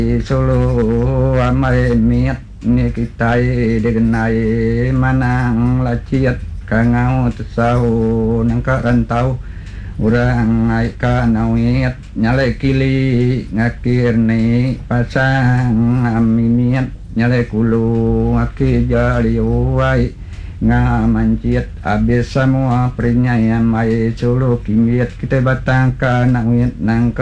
solo amai miat ni kitai digenai manang laciat kangau tesau nangka rantau urang ai ka nawit nyale kili ngakir ni pasang aminiat nyale kulu ngaki jali uai ngamanciat abis semua prinyai mai solo kimiat kita batang ka nawit nangka